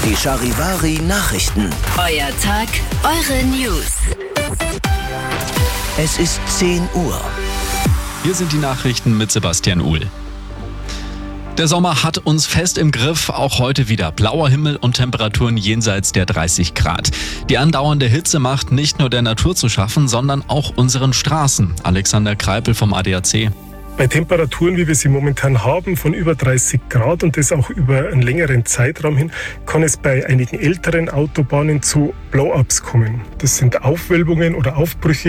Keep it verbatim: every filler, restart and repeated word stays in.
Die Charivari Nachrichten. Euer Tag, eure News. Es ist zehn Uhr. Hier sind die Nachrichten mit Sebastian Uhl. Der Sommer hat uns fest im Griff, auch heute wieder. Blauer Himmel und Temperaturen jenseits der dreißig Grad. Die andauernde Hitze macht nicht nur der Natur zu schaffen, sondern auch unseren Straßen. Alexander Kreipel vom A D A C. Bei Temperaturen, wie wir sie momentan haben, von über dreißig Grad und das auch über einen längeren Zeitraum hin, kann es bei einigen älteren Autobahnen zu Blow-ups kommen. Das sind Aufwölbungen oder Aufbrüche